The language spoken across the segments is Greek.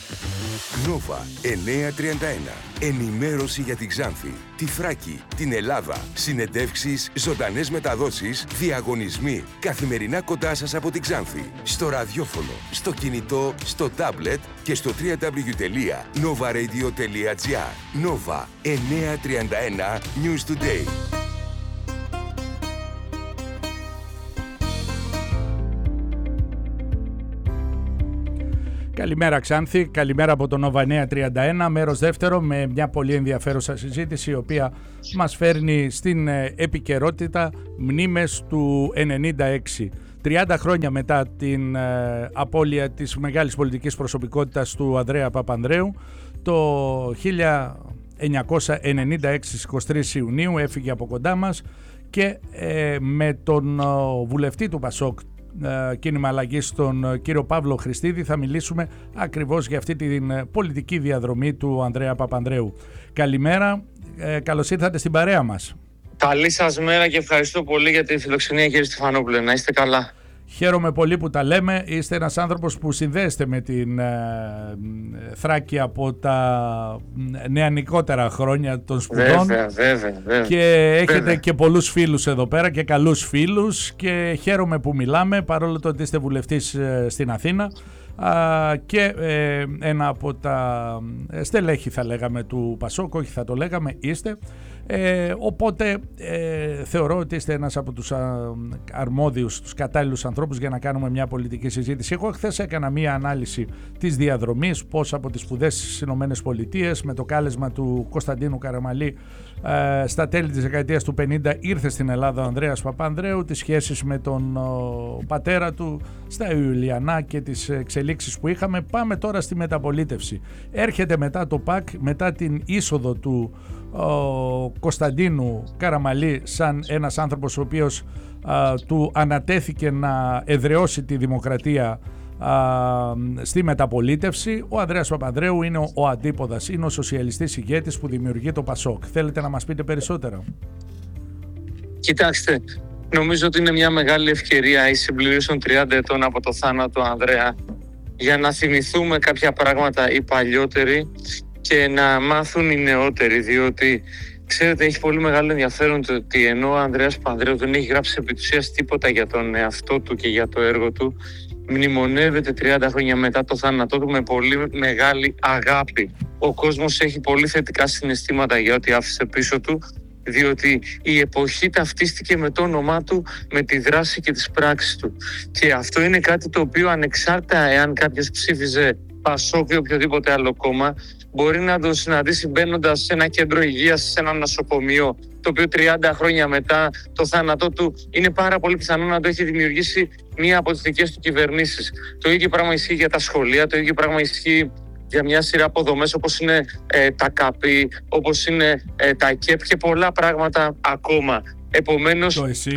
Νόβα 931. Ενημέρωση για την Ξάνθη, τη Θράκη, την Ελλάδα. Συνεντεύξεις, ζωντανές μεταδόσεις, διαγωνισμοί. Καθημερινά κοντά σας από την Ξάνθη. Στο ραδιόφωνο, στο κινητό, στο τάμπλετ και στο www.novaradio.gr. Νόβα 931 News Today. Καλημέρα Ξάνθη, καλημέρα από το Νόβα 931, μέρος δεύτερο με μια πολύ ενδιαφέρουσα συζήτηση η οποία μας φέρνει στην επικαιρότητα μνήμες του 96. 30 χρόνια μετά την απώλεια της μεγάλης πολιτικής προσωπικότητας του Ανδρέα Παπανδρέου, το 1996 στις 23 Ιουνίου έφυγε από κοντά μας και με τον βουλευτή του ΠΑΣΟΚ, κίνημα αλλαγής, τον κύριο Παύλο Χριστίδη, θα μιλήσουμε ακριβώς για αυτή την πολιτική διαδρομή του Ανδρέα Παπανδρέου. Καλημέρα, καλώς ήρθατε στην παρέα μας. Καλή σας μέρα και ευχαριστώ πολύ για τη φιλοξενία, κύριε Στεφανόπουλε. Να είστε καλά. Χαίρομαι πολύ που τα λέμε. Είστε ένας άνθρωπος που συνδέεστε με την Θράκη από τα νεανικότερα χρόνια των σπουδών. Βέβαια. Και έχετε και πολλούς φίλους εδώ πέρα και καλούς φίλους και χαίρομαι που μιλάμε, παρόλο το ότι είστε βουλευτής στην Αθήνα και ένα από τα στελέχη, θα λέγαμε, του ΠΑΣΟΚ, όχι θα το λέγαμε, είστε. Οπότε θεωρώ ότι είστε ένας από τους αρμόδιους, τους κατάλληλους ανθρώπους για να κάνουμε μια πολιτική συζήτηση. Εγώ χθες έκανα μια ανάλυση της διαδρομής, πώς από τις σπουδές στις Ηνωμένες Πολιτείες με το κάλεσμα του Κωνσταντίνου Καραμαλή στα τέλη της δεκαετίας του 50 ήρθε στην Ελλάδα ο Ανδρέας Παπανδρέου, τις σχέσεις με τον πατέρα του στα Ιουλιανά και τις εξελίξεις που είχαμε. Πάμε τώρα στη μεταπολίτευση. Έρχεται μετά το ΠΑΚ, μετά την είσοδο του Κωνσταντίνου Καραμαλή σαν ένας άνθρωπος ο οποίος του ανατέθηκε να εδραιώσει τη δημοκρατία στη μεταπολίτευση. Ο Ανδρέας Παπανδρέου είναι ο αντίποδας, είναι ο σοσιαλιστής ηγέτης που δημιουργεί το ΠΑΣΟΚ. Θέλετε να μας πείτε περισσότερα? Κοιτάξτε, νομίζω ότι είναι μια μεγάλη ευκαιρία η συμπλήρωση των 30 ετών από το θάνατο του Ανδρέα για να θυμηθούμε κάποια πράγματα οι παλιότεροι και να μάθουν οι νεότεροι, διότι ξέρετε, έχει πολύ μεγάλο ενδιαφέρον το ότι ενώ ο Ανδρέας Παπανδρέου δεν έχει γράψει επί της ουσίας τίποτα για τον εαυτό του και για το έργο του, μνημονεύεται 30 χρόνια μετά το θάνατό του με πολύ μεγάλη αγάπη. Ο κόσμος έχει πολύ θετικά συναισθήματα για ό,τι άφησε πίσω του, διότι η εποχή ταυτίστηκε με το όνομά του, με τη δράση και τις πράξεις του. Και αυτό είναι κάτι το οποίο, ανεξάρτητα εάν κάποιος ψήφιζε ΠΑΣΟΚ ή οποιοδήποτε άλλο κόμμα, μπορεί να το συναντήσει μπαίνοντας σε ένα κέντρο υγείας, σε ένα νοσοκομείο, το οποίο 30 χρόνια μετά το θάνατό του είναι πάρα πολύ πιθανό να το έχει δημιουργήσει μία από τις δικές του κυβερνήσεις. Το ίδιο πράγμα ισχύει για τα σχολεία, το ίδιο πράγμα ισχύει για μια σειρά αποδομές όπως είναι τα ΚΑΠΗ, όπως είναι τα ΚΕΠ και πολλά πράγματα ακόμα. Επομένως,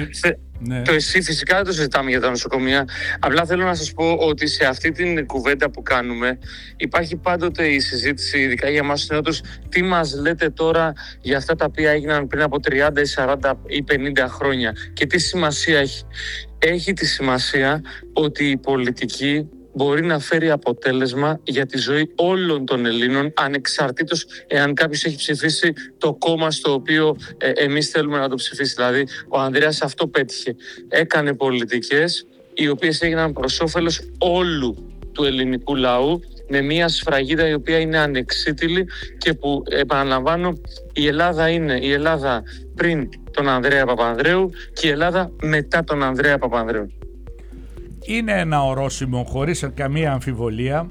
το ΕΣΥ φυσικά δεν το συζητάμε για τα νοσοκομεία. Απλά θέλω να σας πω ότι σε αυτή την κουβέντα που κάνουμε υπάρχει πάντοτε η συζήτηση, ειδικά για εμάς τους νεότερους, τι μας λέτε τώρα για αυτά τα οποία έγιναν πριν από 30 ή 40 ή 50 χρόνια και τι σημασία έχει. Έχει τη σημασία ότι η πολιτική μπορεί να φέρει αποτέλεσμα για τη ζωή όλων των Ελλήνων, ανεξαρτήτως εάν κάποιος έχει ψηφίσει το κόμμα στο οποίο εμείς θέλουμε να το ψηφίσει. Δηλαδή, ο Ανδρέας αυτό πέτυχε. Έκανε πολιτικές οι οποίες έγιναν προς όφελος όλου του ελληνικού λαού, με μια σφραγίδα η οποία είναι ανεξίτηλη και που, επαναλαμβάνω, η Ελλάδα είναι η Ελλάδα πριν τον Ανδρέα Παπανδρέου και η Ελλάδα μετά τον Ανδρέα Παπανδρέου. Είναι ένα ορόσημο χωρίς καμία αμφιβολία.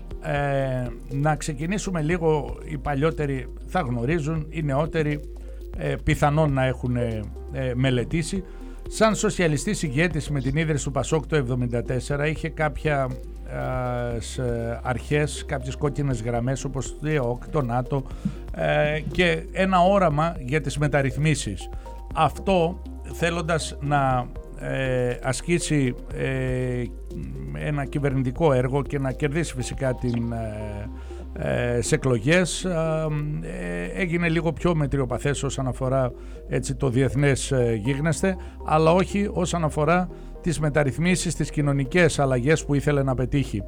Να ξεκινήσουμε λίγο, οι παλιότεροι θα γνωρίζουν, οι νεότεροι πιθανόν να έχουν μελετήσει. Σαν σοσιαλιστής ηγέτης με την ίδρυση του ΠΑΣΟΚ το 1974 είχε κάποια αρχές, κάποιες κόκκινες γραμμές όπως το ΕΟΚ, το ΝΑΤΟ και ένα όραμα για τις μεταρρυθμίσεις. Αυτό θέλοντας να ασκήσει ένα κυβερνητικό έργο και να κερδίσει φυσικά σε εκλογές, έγινε λίγο πιο μετριοπαθές όσον αφορά έτσι το διεθνές γίγνεσθε, αλλά όχι όσον αφορά τις μεταρρυθμίσεις, τις κοινωνικές αλλαγές που ήθελε να πετύχει.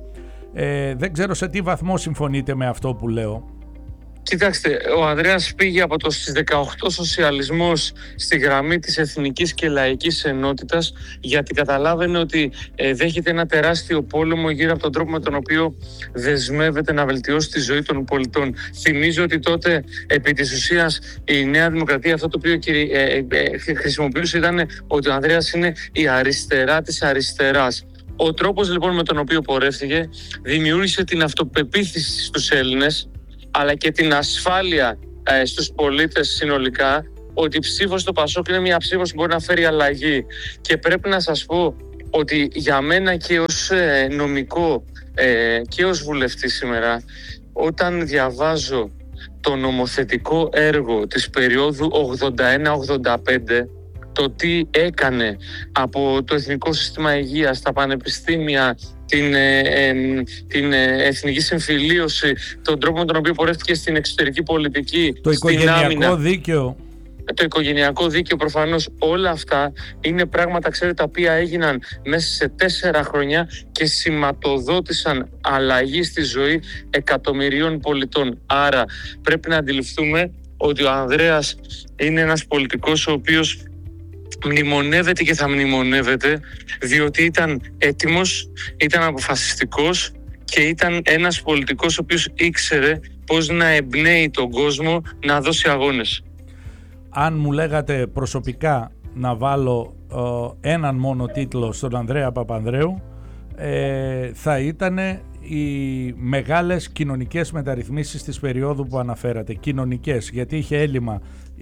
Δεν ξέρω σε τι βαθμό συμφωνείτε με αυτό που λέω. Κοιτάξτε, ο Ανδρέας πήγε από το στις 18 σοσιαλισμός στη γραμμή της εθνικής και λαϊκής ενότητας, γιατί καταλάβαινε ότι δέχεται ένα τεράστιο πόλεμο γύρω από τον τρόπο με τον οποίο δεσμεύεται να βελτιώσει τη ζωή των πολιτών. Θυμίζω ότι τότε επί της ουσίας η Νέα Δημοκρατία αυτό το οποίο χρησιμοποιούσε ήταν ότι ο Ανδρέας είναι η αριστερά της αριστεράς. Ο τρόπος λοιπόν με τον οποίο πορεύτηκε δημιούργησε την αυτοπεποίθηση στους Έλληνες, αλλά και την ασφάλεια στους πολίτες συνολικά, ότι η ψήφος στο Πασόκ είναι μια ψήφος που μπορεί να φέρει αλλαγή. Και πρέπει να σας πω ότι για μένα και ως νομικό και ως βουλευτή σήμερα, όταν διαβάζω το νομοθετικό έργο της περίοδου 81-85, το τι έκανε από το Εθνικό Σύστημα Υγείας, τα πανεπιστήμια, την εθνική συμφιλίωση, τον τρόπο με τον οποίο πορεύτηκε στην εξωτερική πολιτική, το οικογενειακό δίκαιο. Το οικογενειακό δίκαιο, προφανώς όλα αυτά είναι πράγματα, ξέρετε, τα οποία έγιναν μέσα σε 4 χρόνια και σηματοδότησαν αλλαγή στη ζωή εκατομμυρίων πολιτών. Άρα πρέπει να αντιληφθούμε ότι ο Ανδρέας είναι ένας πολιτικός ο οποίος μνημονεύεται και θα μνημονεύεται, διότι ήταν έτοιμος, ήταν αποφασιστικός και ήταν ένας πολιτικός ο οποίος ήξερε πώς να εμπνέει τον κόσμο να δώσει αγώνες. Αν μου λέγατε προσωπικά να βάλω έναν μόνο τίτλο στον Ανδρέα Παπανδρέου, θα ήταν οι μεγάλες κοινωνικές μεταρρυθμίσεις της περίοδου που αναφέρατε. Κοινωνικές, γιατί είχε έλλειμμα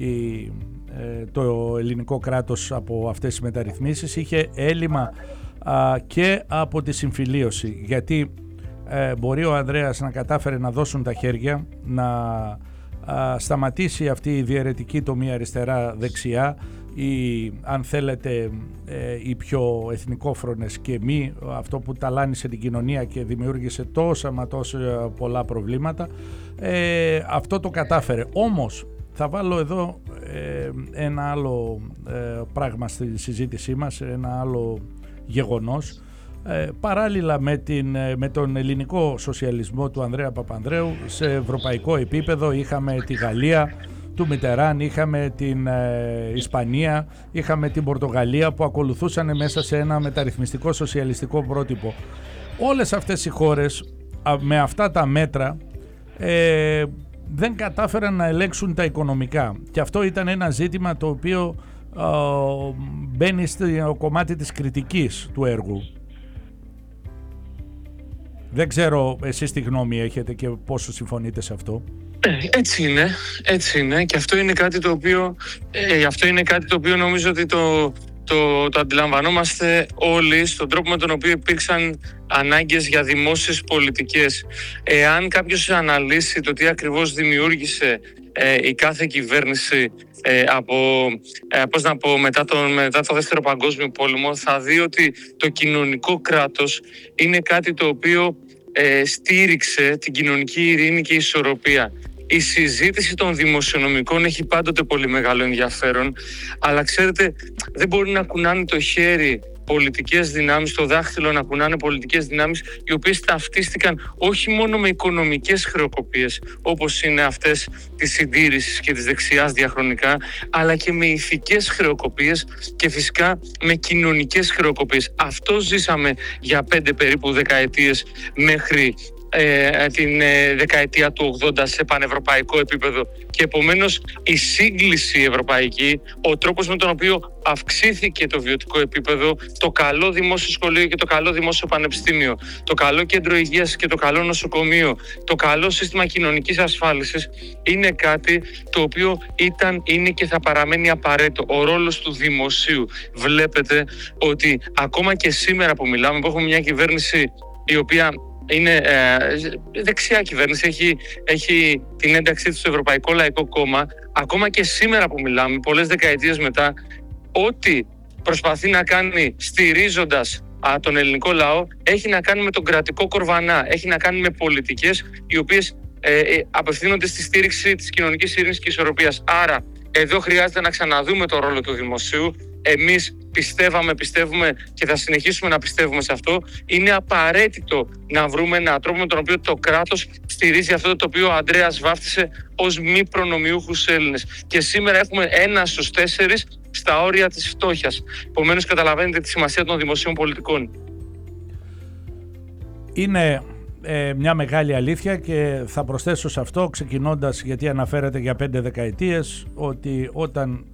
το ελληνικό κράτος από αυτές τις μεταρρυθμίσεις, είχε έλλειμμα και από τη συμφιλίωση, γιατί μπορεί ο Ανδρέας να κατάφερε να δώσουν τα χέρια, να σταματήσει αυτή η διαιρετική τομή αριστερά-δεξιά, ή αν θέλετε οι πιο εθνικόφρονες και μη, αυτό που ταλάνισε την κοινωνία και δημιούργησε τόσα πολλά προβλήματα. Αυτό το κατάφερε. Όμως θα βάλω εδώ ένα άλλο πράγμα στη συζήτησή μας, ένα άλλο γεγονός. Παράλληλα με τον ελληνικό σοσιαλισμό του Ανδρέα Παπανδρέου, σε ευρωπαϊκό επίπεδο είχαμε τη Γαλλία του Μιτεράν, είχαμε την Ισπανία, είχαμε την Πορτογαλία, που ακολουθούσαν μέσα σε ένα μεταρρυθμιστικό σοσιαλιστικό πρότυπο. Όλες αυτές οι χώρες με αυτά τα μέτρα δεν κατάφεραν να ελέγξουν τα οικονομικά, και αυτό ήταν ένα ζήτημα το οποίο μπαίνει στο κομμάτι της κριτικής του έργου. Δεν ξέρω εσείς τι γνώμη έχετε και πόσο συμφωνείτε σε αυτό. Έτσι είναι και αυτό είναι κάτι το οποίο νομίζω ότι το αντιλαμβανόμαστε όλοι, στον τρόπο με τον οποίο υπήρξαν ανάγκες για δημόσιες πολιτικές. Εάν κάποιος αναλύσει το τι ακριβώς δημιούργησε η κάθε κυβέρνηση μετά το Δεύτερο Παγκόσμιο Πόλεμο, θα δει ότι το κοινωνικό κράτος είναι κάτι το οποίο στήριξε την κοινωνική ειρήνη και ισορροπία. Η συζήτηση των δημοσιονομικών έχει πάντοτε πολύ μεγάλο ενδιαφέρον, αλλά ξέρετε, δεν μπορεί να κουνάνε το χέρι πολιτικές δυνάμεις, το δάχτυλο να κουνάνε πολιτικές δυνάμεις οι οποίες ταυτίστηκαν όχι μόνο με οικονομικές χρεοκοπίες όπως είναι αυτές της συντήρησης και της δεξιάς διαχρονικά, αλλά και με ηθικές χρεοκοπίες και φυσικά με κοινωνικές χρεοκοπίες. Αυτό ζήσαμε για 5 περίπου δεκαετίες μέχρι την δεκαετία του 80 σε πανευρωπαϊκό επίπεδο, και επομένως η σύγκληση ευρωπαϊκή, ο τρόπος με τον οποίο αυξήθηκε το βιωτικό επίπεδο, το καλό δημόσιο σχολείο και το καλό δημόσιο πανεπιστήμιο, το καλό κέντρο υγείας και το καλό νοσοκομείο, το καλό σύστημα κοινωνικής ασφάλισης, είναι κάτι το οποίο είναι και θα παραμένει απαραίτητο. Ο ρόλος του δημοσίου. Βλέπετε ότι ακόμα και σήμερα που μιλάμε, που έχουμε μια κυβέρνηση η οποία είναι δεξιά κυβέρνηση, έχει την ένταξή του στο Ευρωπαϊκό Λαϊκό Κόμμα, ακόμα και σήμερα που μιλάμε, πολλές δεκαετίες μετά, ό,τι προσπαθεί να κάνει στηρίζοντας τον ελληνικό λαό έχει να κάνει με τον κρατικό κορβανά, έχει να κάνει με πολιτικές οι οποίες απευθύνονται στη στήριξη της κοινωνικής ειρήνης και ισορροπίας. Άρα εδώ χρειάζεται να ξαναδούμε το ρόλο του δημοσίου εμείς πιστεύουμε και θα συνεχίσουμε να πιστεύουμε σε αυτό. Είναι απαραίτητο να βρούμε έναν τρόπο με τον οποίο το κράτος στηρίζει αυτό το οποίο ο Ανδρέας βάφτισε ως μη προνομιούχους Έλληνες. Και σήμερα έχουμε 1 στους 4 στα όρια της φτώχειας. Επομένως, καταλαβαίνετε τη σημασία των δημοσίων πολιτικών. Είναι μια μεγάλη αλήθεια και θα προσθέσω σε αυτό, ξεκινώντας, γιατί αναφέρεται για 5 δεκαετίες, ότι όταν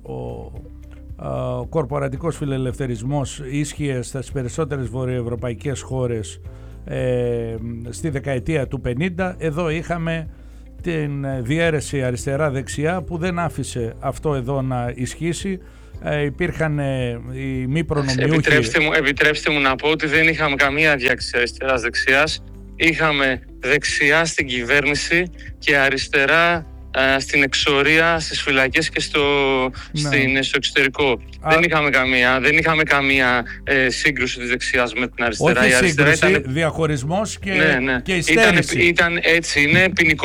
ο κορπορατικός φιλελευθερισμός ίσχυε στις περισσότερες βορειοευρωπαϊκές χώρες στη δεκαετία του 50, εδώ είχαμε την διαίρεση αριστερά-δεξιά που δεν άφησε αυτό εδώ να ισχύσει. Υπήρχαν οι μη προνομιούχοι. Επιτρέψτε μου να πω ότι δεν είχαμε καμία διάκριση αριστεράς-δεξιάς. Είχαμε δεξιά στην κυβέρνηση και αριστερά στην εξορία, στις φυλακές και στο εξωτερικό. Δεν είχαμε καμία σύγκρουση της δεξιάς με την αριστερά. Όχι σύγκρουση, ήταν διαχωρισμός και υστέρηση. Ήταν έτσι, είναι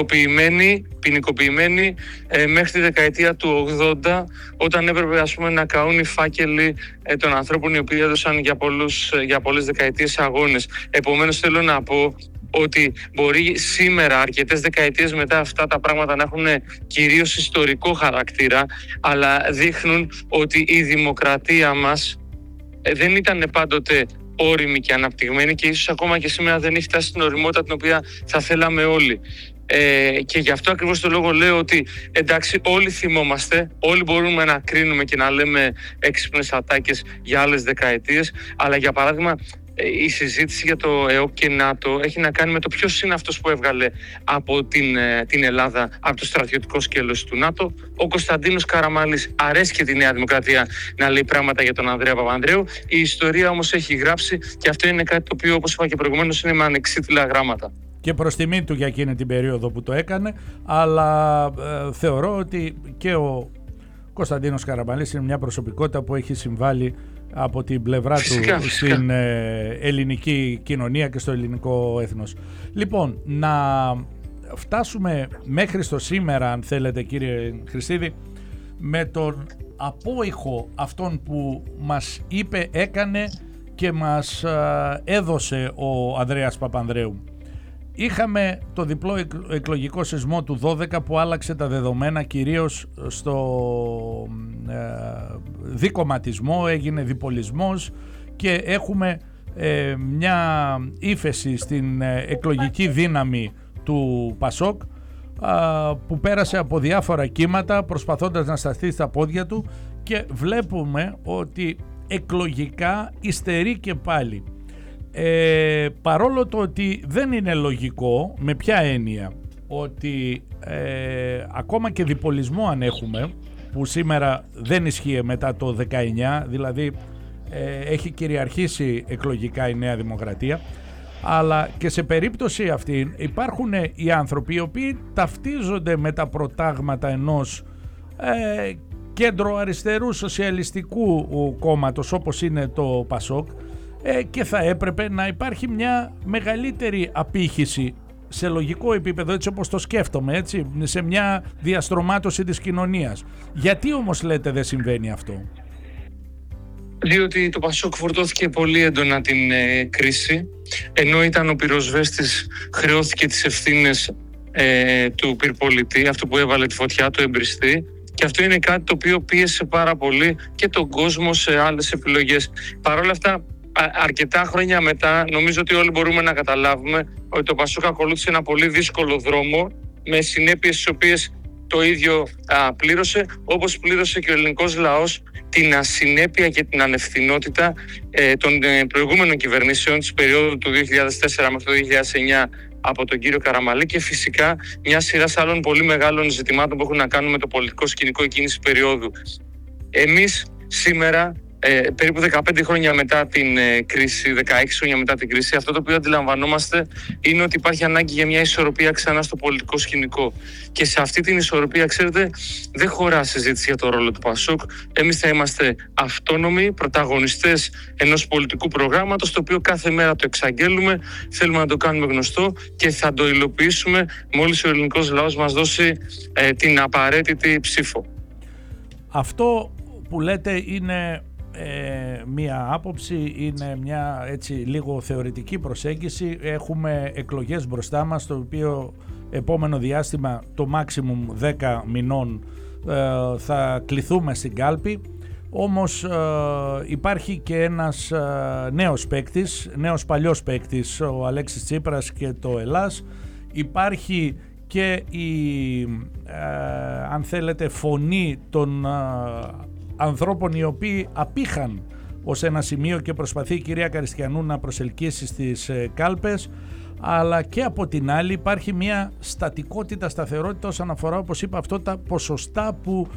ποινικοποιημένοι μέχρι τη δεκαετία του 80, όταν έπρεπε, ας πούμε, να καούν οι φάκελοι των ανθρώπων οι οποίοι έδωσαν για πολλές δεκαετίες αγώνες. Επομένως, θέλω να πω ότι μπορεί σήμερα, αρκετές δεκαετίες μετά, αυτά τα πράγματα να έχουν κυρίως ιστορικό χαρακτήρα, αλλά δείχνουν ότι η δημοκρατία μας δεν ήταν πάντοτε όριμη και αναπτυγμένη και ίσως ακόμα και σήμερα δεν έχει φτάσει στην ωριμότητα την οποία θα θέλαμε όλοι. Και γι' αυτό ακριβώς το λόγο λέω ότι εντάξει, όλοι θυμόμαστε, όλοι μπορούμε να κρίνουμε και να λέμε έξυπνες ατάκες για άλλες δεκαετίες, αλλά για παράδειγμα η συζήτηση για το ΕΟΚ και ΝΑΤΟ έχει να κάνει με το ποιος είναι αυτός που έβγαλε από την Ελλάδα από το στρατιωτικό σκέλος του ΝΑΤΟ. Ο Κωνσταντίνος Καραμανλής. Αρέσκει τη Νέα Δημοκρατία να λέει πράγματα για τον Ανδρέα Παπανδρέου. Η ιστορία όμως έχει γράψει και αυτό είναι κάτι το οποίο, όπως είπα και προηγουμένως, είναι με ανεξίτηλα γράμματα. Και προς τιμή του για εκείνη την περίοδο που το έκανε, αλλά θεωρώ ότι και ο Κωνσταντίνος Καραμανλής είναι μια προσωπικότητα που έχει συμβάλει από την πλευρά του στην ελληνική κοινωνία και στο ελληνικό έθνος. Λοιπόν, να φτάσουμε μέχρι στο σήμερα, αν θέλετε, κύριε Χριστίδη, με τον απόϊχο αυτόν που μας είπε, έκανε και μας έδωσε ο Ανδρέας Παπανδρέου. Είχαμε το διπλό εκλογικό σεισμό του 12 που άλλαξε τα δεδομένα κυρίως στο δικομματισμό, έγινε διπολισμός και έχουμε μια ύφεση στην εκλογική δύναμη του Πασόκ που πέρασε από διάφορα κύματα προσπαθώντας να σταθεί στα πόδια του και βλέπουμε ότι εκλογικά υστερεί και πάλι. Παρόλο το ότι δεν είναι λογικό, με ποια έννοια, ότι ακόμα και διπολισμό αν έχουμε, που σήμερα δεν ισχύει μετά το 19, δηλαδή έχει κυριαρχήσει εκλογικά η Νέα Δημοκρατία, αλλά και σε περίπτωση αυτή υπάρχουν οι άνθρωποι οι οποίοι ταυτίζονται με τα προτάγματα ενός κέντρο αριστερού σοσιαλιστικού κόμματος όπως είναι το Πασόκ, και θα έπρεπε να υπάρχει μια μεγαλύτερη απήχηση σε λογικό επίπεδο, έτσι όπως το σκέφτομαι, έτσι, σε μια διαστρωμάτωση της κοινωνίας. Γιατί όμως λέτε δεν συμβαίνει αυτό? Διότι το Πασόκ φορτώθηκε πολύ έντονα την κρίση, ενώ ήταν ο πυροσβέστης, χρεώθηκε τις ευθύνες του πυρπολιτή, αυτού που έβαλε τη φωτιά, του εμπριστή, και αυτό είναι κάτι το οποίο πίεσε πάρα πολύ και τον κόσμο σε άλλες επιλογές. Παρ' όλα αυτά, αρκετά χρόνια μετά, νομίζω ότι όλοι μπορούμε να καταλάβουμε ότι το Πασόκ ακολούθησε ένα πολύ δύσκολο δρόμο με συνέπειες τις οποίες το ίδιο πλήρωσε, όπως πλήρωσε και ο ελληνικός λαός την ασυνέπεια και την ανευθυνότητα των προηγούμενων κυβερνήσεων της περίοδου του 2004 μέχρι το 2009 από τον κύριο Καραμανλή και φυσικά μια σειρά άλλων πολύ μεγάλων ζητημάτων που έχουν να κάνουν με το πολιτικό σκηνικό εκείνης της περίοδου. Εμείς σήμερα, περίπου 15 χρόνια μετά την κρίση, 16 χρόνια μετά την κρίση, αυτό το οποίο αντιλαμβανόμαστε είναι ότι υπάρχει ανάγκη για μια ισορροπία ξανά στο πολιτικό σκηνικό. Και σε αυτή την ισορροπία, ξέρετε, δεν χωρά συζήτηση για το ρόλο του Πασόκ. Εμείς θα είμαστε αυτόνομοι, πρωταγωνιστές ενός πολιτικού προγράμματος, το οποίο κάθε μέρα το εξαγγέλουμε, θέλουμε να το κάνουμε γνωστό και θα το υλοποιήσουμε μόλις ο ελληνικός λαός μας δώσει την απαραίτητη ψήφο. Αυτό που λέτε είναι μία άποψη, είναι μια έτσι λίγο θεωρητική προσέγγιση. Έχουμε εκλογές μπροστά μας, το οποίο επόμενο διάστημα, το maximum 10 μηνών, θα κληθούμε στην κάλπη. Όμως υπάρχει και ένας νέος παίκτης, νέος παλιός παίκτης, ο Αλέξης Τσίπρας και το Ελλάς. Υπάρχει και η, αν θέλετε, φωνή των ανθρώπων οι οποίοι απήχαν ως ένα σημείο και προσπαθεί η κυρία Καριστιανού να προσελκύσει στις κάλπες, αλλά και από την άλλη υπάρχει μια στατικότητα, σταθερότητα όσον αφορά, όπως είπα, αυτό τα ποσοστά που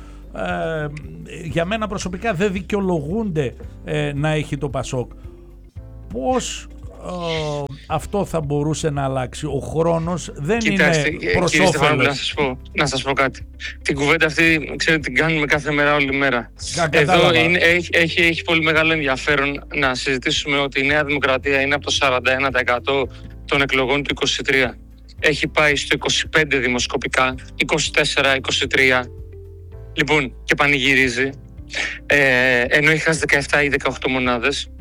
για μένα προσωπικά δεν δικαιολογούνται να έχει το Πασόκ. Πώς αυτό θα μπορούσε να αλλάξει? Ο χρόνος δεν είναι προς όφελος. Να σας πω κάτι. Την κουβέντα αυτή, ξέρετε, την κάνουμε κάθε μέρα, όλη μέρα. Εδώ έχει πολύ μεγάλο ενδιαφέρον να συζητήσουμε ότι η Νέα Δημοκρατία είναι από το 41% των εκλογών του 23. Έχει πάει στο 25 δημοσκοπικά, 24-23. Λοιπόν, και πανηγυρίζει, ενώ έχει χάσει 17 ή 18 μονάδες.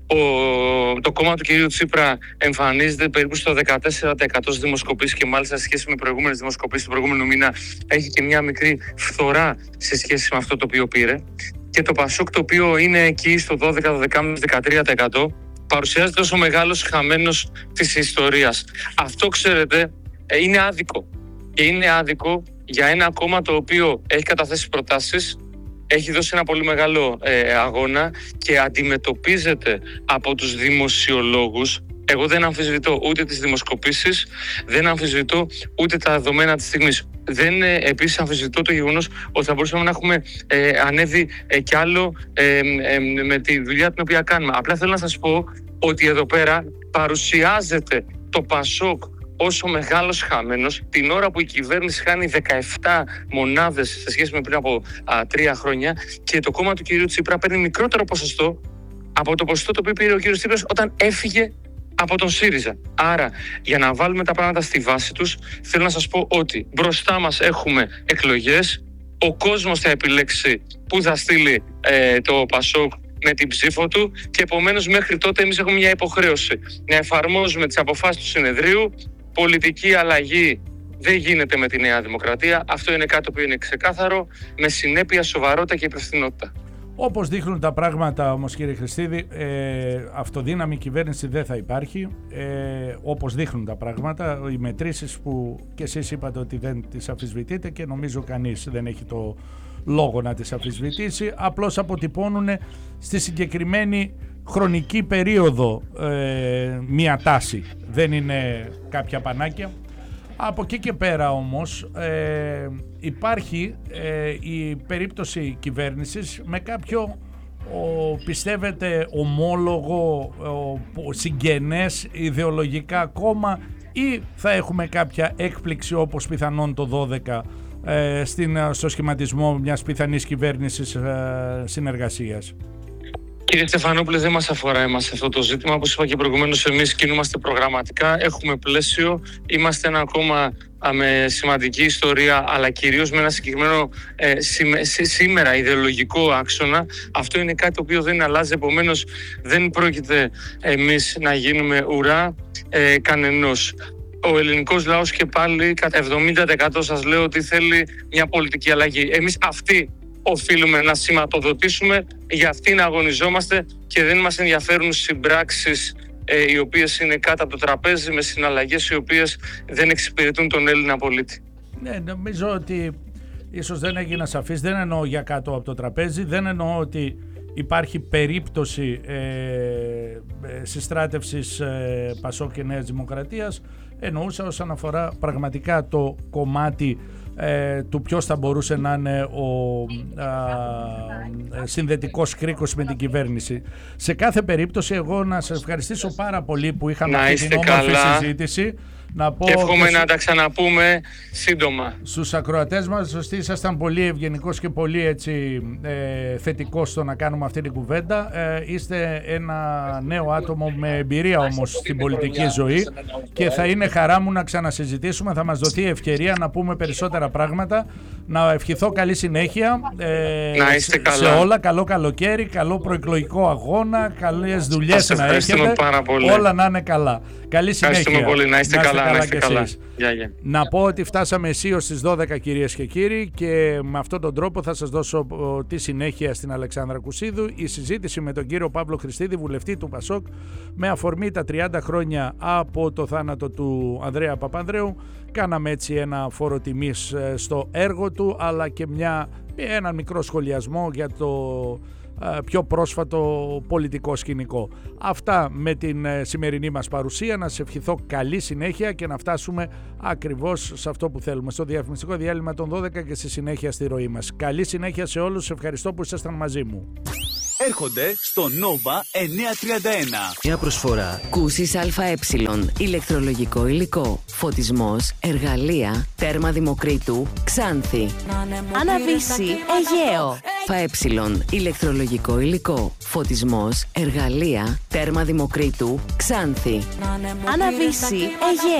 Το κόμμα του κυρίου Τσίπρα εμφανίζεται περίπου στο 14% στις δημοσκοπήσεις και μάλιστα σε σχέση με προηγούμενες δημοσκοπήσεις του προηγούμενου μήνα έχει και μια μικρή φθορά σε σχέση με αυτό το οποίο πήρε. Και το Πασόκ, το οποίο είναι εκεί στο 12-13%, παρουσιάζεται ως ο μεγάλος χαμένος της ιστορίας. Αυτό, ξέρετε, είναι άδικο. Και είναι άδικο για ένα κόμμα το οποίο έχει καταθέσει προτάσεις, έχει δώσει ένα πολύ μεγάλο αγώνα και αντιμετωπίζεται από τους δημοσιολόγους. Εγώ δεν αμφισβητώ ούτε τις δημοσκοπήσεις, δεν αμφισβητώ ούτε τα δεδομένα της στιγμής. Δεν επίσης αμφισβητώ το γεγονός ότι θα μπορούσαμε να έχουμε ανέβει κι άλλο με τη δουλειά την οποία κάνουμε. Απλά θέλω να σας πω ότι εδώ πέρα παρουσιάζεται το Πασόκ ως ο μεγάλος χαμένος την ώρα που η κυβέρνηση χάνει 17 μονάδες σε σχέση με πριν από 3 χρόνια και το κόμμα του κυρίου Τσίπρα παίρνει μικρότερο ποσοστό από το ποσοστό το οποίο πήρε ο κύριος Τσίπρας όταν έφυγε από τον ΣΥΡΙΖΑ. Άρα, για να βάλουμε τα πράγματα στη βάση τους, θέλω να σας πω ότι μπροστά μας έχουμε εκλογές, ο κόσμος θα επιλέξει πού θα στείλει το Πασόκ με την ψήφο του και επομένως μέχρι τότε εμείς έχουμε μια υποχρέωση να εφαρμόζουμε τις αποφάσεις του συνεδρίου. Πολιτική αλλαγή δεν γίνεται με τη Νέα Δημοκρατία. Αυτό είναι κάτι που είναι ξεκάθαρο, με συνέπεια, σοβαρότητα και υπευθυνότητα. Όπως δείχνουν τα πράγματα όμως, κύριε Χριστίδη, αυτοδύναμη κυβέρνηση δεν θα υπάρχει. Όπως δείχνουν τα πράγματα, οι μετρήσεις που και εσείς είπατε ότι δεν τις αμφισβητείτε και νομίζω κανείς δεν έχει το λόγο να τις αμφισβητήσει, απλώς αποτυπώνουν στη συγκεκριμένη χρονική περίοδο μία τάση. Δεν είναι κάποια πανάκια. Από εκεί και πέρα όμως υπάρχει η περίπτωση κυβέρνησης με κάποιο πιστεύετε ομόλογο, συγγενές ιδεολογικά κόμμα, ή θα έχουμε κάποια έκπληξη όπως πιθανόν το 12 στο σχηματισμό μιας πιθανής κυβέρνησης συνεργασίας? Κύριε Στεφανόπουλε, δεν μας αφορά εμάς αυτό το ζήτημα. Όπως είπα και προηγουμένως, εμείς κινούμαστε προγραμματικά, έχουμε πλαίσιο, είμαστε ένα κόμμα με σημαντική ιστορία, αλλά κυρίως με ένα συγκεκριμένο σήμερα ιδεολογικό άξονα. Αυτό είναι κάτι το οποίο δεν αλλάζει, επομένως δεν πρόκειται εμείς να γίνουμε ουρά κανενός. Ο ελληνικός λαός και πάλι κατά 70% σας λέω ότι θέλει μια πολιτική αλλαγή. Εμείς αυτή οφείλουμε να σηματοδοτήσουμε, για αυτή να αγωνιζόμαστε και δεν μας ενδιαφέρουν συμπράξεις οι οποίες είναι κάτω από το τραπέζι με συναλλαγές οι οποίες δεν εξυπηρετούν τον Έλληνα πολίτη. Ναι, νομίζω ότι ίσως δεν έγινα σαφής, δεν εννοώ για κάτω από το τραπέζι, δεν εννοώ ότι υπάρχει περίπτωση συστράτευσης Πασόκ και Νέας Δημοκρατίας. Εννοούσα όσον αφορά πραγματικά το κομμάτι του ποιος θα μπορούσε να είναι ο συνδετικός κρίκος με την κυβέρνηση. Σε κάθε περίπτωση, εγώ να σας ευχαριστήσω πάρα πολύ που είχαμε αυτή την όμορφη συζήτηση. Και εύχομαι να τα ξαναπούμε σύντομα. Στους ακροατές μας, ότι ήσασταν πολύ ευγενικός και πολύ έτσι, θετικός στο να κάνουμε αυτή την κουβέντα. Είστε ένα νέο άτομο με εμπειρία όμως στην πολιτική ζωή και θα είναι χαρά μου να ξανασυζητήσουμε. Θα μας δοθεί ευκαιρία να πούμε περισσότερα πράγματα. Να ευχηθώ καλή συνέχεια να είστε καλά. Σε όλα. Καλό καλοκαίρι, καλό προεκλογικό αγώνα, καλές δουλειές να έχετε. Όλα να είναι καλά. Καλή συνέχεια. Ευχαριστούμε πολύ. Να είστε καλά. Να είστε καλά. Να πω ότι φτάσαμε αισίως στις 12, κυρίες και κύριοι, και με αυτόν τον τρόπο θα σας δώσω τη συνέχεια στην Αλεξάνδρα Κουσίδου. Η συζήτηση με τον κύριο Παύλο Χριστίδη, βουλευτή του Πασόκ, με αφορμή τα 30 χρόνια από το θάνατο του Ανδρέα Παπανδρέου. Κάναμε έτσι ένα φόρο τιμής στο έργο του, αλλά και ένα μικρό σχολιασμό για το πιο πρόσφατο πολιτικό σκηνικό. Αυτά με την σημερινή μας παρουσία. Να σε ευχηθώ καλή συνέχεια και να φτάσουμε ακριβώς σε αυτό που θέλουμε, στο διαφημιστικό διάλειμμα των 12 και στη συνέχεια στη ροή μας. Καλή συνέχεια σε όλους. Ευχαριστώ που ήσασταν μαζί μου. Έρχονται στο Nova 931. Μια προσφορά. Κούσης ΑΕ. Ηλεκτρολογικό υλικό. Φωτισμός. Εργαλεία. Τέρμα Δημοκρίτου. Ξάνθη. Αναβύση. Αιγαίο. ΦΑΕ. Ηλεκτρολογικό υλικό. Φωτισμός. Εργαλεία. Τέρμα Δημοκρίτου. Ξάνθη. Αναβύση. Αιγαίο.